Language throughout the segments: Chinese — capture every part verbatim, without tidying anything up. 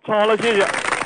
好了，谢谢。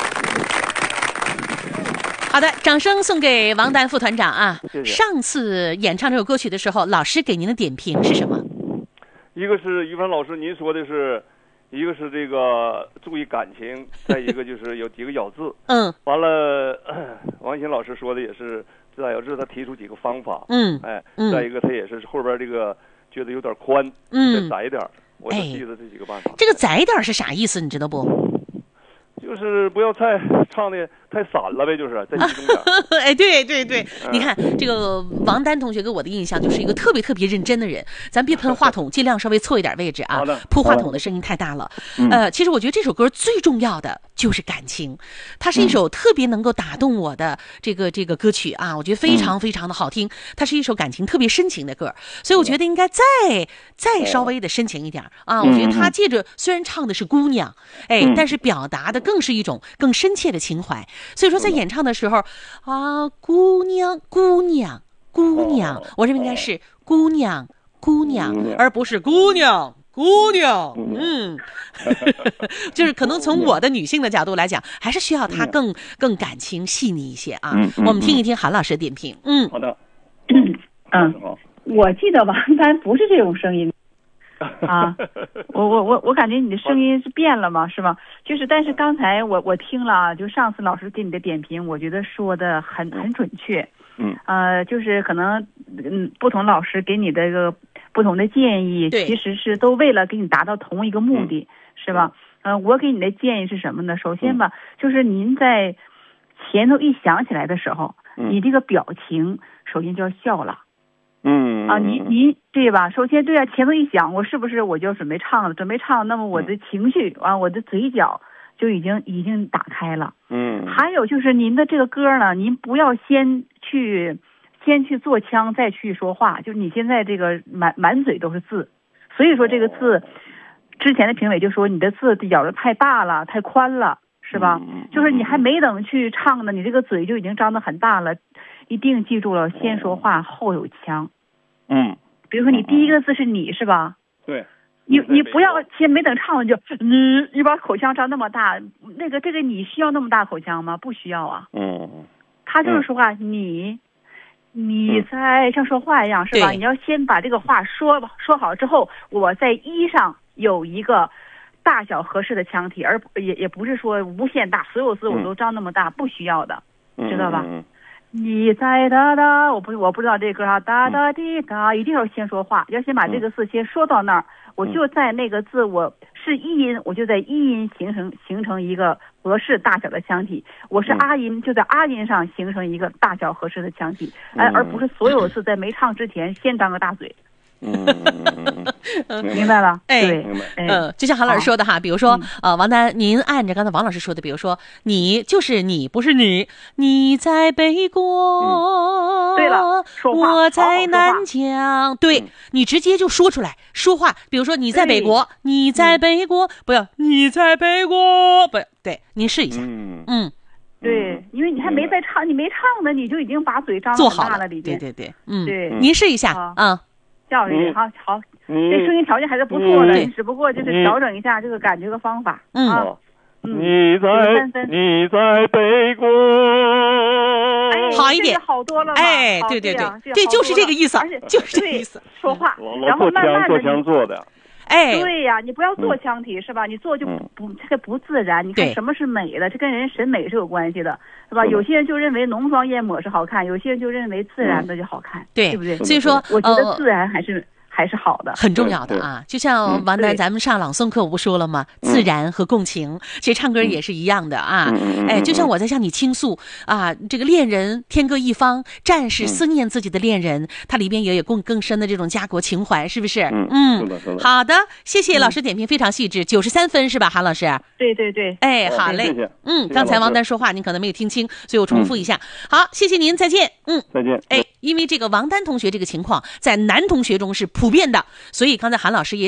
好的，掌声送给王丹副团长啊！ 谢谢。 上次演唱这首歌曲的时候，老师给您的点评是什么？ 一个是于凡老师，您说的是，一个是这个注意感情，再一个就是有几个咬字。 嗯。 完了，王鑫老师说的也是自打有志，他提出几个方法。 嗯。 哎， 嗯、 再一个他也是后边这个觉得有点宽， 嗯， 再窄一点，我就记得这几个办法。 哎、这个窄点是啥意思？你知道不？ 就是不要太唱的太散了呗，就是再集中点。 哎，对对对，你看这个王丹同学给我的印象就是一个特别特别认真的人。咱别喷话筒，尽量稍微错一点位置啊，扑话筒的声音太大了。呃，其实我觉得这首歌最重要的就是感情，它是一首特别能够打动我的这个这个歌曲啊，我觉得非常非常的好听。它是一首感情特别深情的歌，所以我觉得应该再再稍微的深情一点啊。我觉得他借着虽然唱的是姑娘，哎，但是表达的更是一种更深切的情怀。所以说在演唱的时候啊，姑娘姑娘姑娘，我认为应该是姑娘姑娘，而不是姑娘姑娘。嗯，就是可能从我的女性的角度来讲，还是需要她更更感情细腻一些啊。我们听一听韩老师的点评。嗯， 好的。 嗯，我记得王丹不是这种声音。啊，我我我我感觉你的声音是变了嘛，是吧？就是，但是刚才我我听了，就上次老师给你的点评，我觉得说的很很准确。 嗯。 呃，就是可能嗯，不同老师给你的一个不同的建议，其实是都为了给你达到同一个目的，是吧？嗯、呃，我给你的建议是什么呢？首先吧，就是您在前头一想起来的时候，你这个表情首先就要笑了。 嗯啊，你你对吧？首先对啊，前头一想，我是不是我就准备唱了？准备唱，那么我的情绪啊，我的嘴角就已经已经打开了。 嗯。 还有就是您的这个歌呢，您不要先去先去做腔，再去说话。就你现在这个满满嘴都是字，所以说这个字，之前的评委就说你的字咬的太大了，太宽了，是吧？ 嗯、 就是你还没等去唱呢，你这个嘴就已经张得很大了。一定记住了，先说话后有腔。 嗯， 比如说你第一个字是你是吧？ 对。 你你不要先没等唱了就你你把口腔张那么大，那个这个你需要那么大口腔吗？不需要啊。 嗯。 他就是说话，嗯、你你在像说话一样是吧？你要先把这个话说说好之后，我在一上有一个大小合适的腔体，而也也不是说无限大，所有字我都张那么大，嗯、不需要的，知道吧？ 嗯你在哒哒，我不我不知道这歌啊，哒哒滴哒，一定要先说话，要先把这个字先说到那儿，我就在那个字我是一音，我就在一音形成形成一个合适大小的腔体，我是阿音，就在阿音上形成一个大小合适的腔体，而而不是所有字在没唱之前先张个大嘴。 嗯， 明白了。 哎， 对， 嗯、呃，就像韩老师说的哈，比如说，呃，王丹，您按着刚才王老师说的，比如说，你就是你，不是你，你在北国， 嗯、对了，说话我在南疆，对、 嗯、 你直接就说出来，说话，比如说你在北国，你在北国，嗯、不要你在北国，不对，您试一下， 嗯嗯。 对，因为你还没在唱，你没唱呢，你就已经把嘴张做好大了，里边。 对对对，嗯， 对， 您试一下啊。 调一下，好好，这声音条件还是不错的，只不过就是调整一下这个感觉和方法。 嗯啊， 你在你在北国， 哎， 好一点， 好多了。 哎，对对对，对，就是这个意思，就是这个意思。 说话，然后慢慢的做腔做的。 哎， 对呀，你不要做腔体是吧？你做就不这个不自然。你看什么是美的？这跟人审美是有关系的，是吧？有些人就认为浓妆艳抹是好看，有些人就认为自然的就好看，对不对？ 所以说， 我觉得自然还是。还是好的， 很重要的啊！就像王丹，咱们上朗诵课我不说了吗？自然和共情，其实唱歌也是一样的啊！哎，就像我在向你倾诉啊，这个恋人天各一方，战士思念自己的恋人，它里边也有更更深的这种家国情怀，是不是？嗯，好的，谢谢老师点评，非常细致，九十三分是吧，韩老师？ 对对对， 哎，好嘞，嗯，刚才王丹说话您可能没有听清，所以我重复一下。好，谢谢您，再见。嗯， 再见。 哎，因为这个王丹同学这个情况在男同学中是普遍的，所以刚才韩老师也